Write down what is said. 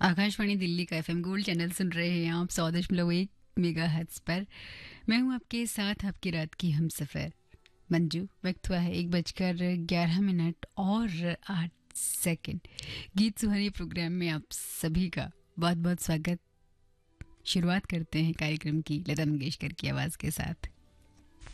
आकाशवाणी दिल्ली का FM gold channel सुन रहे हैं आप 100.1 मेगाहर्ट्ज पर। मैं हूं आपके साथ, आपकी रात की हम सफ़र मंजू। वक्त हुआ है 1 बजकर 11 मिनट और 8 सेकंड। गीत सुहानी प्रोग्राम में आप सभी का बहुत बहुत स्वागत। शुरुआत करते हैं कार्यक्रम की लता मंगेशकर की आवाज़ के साथ।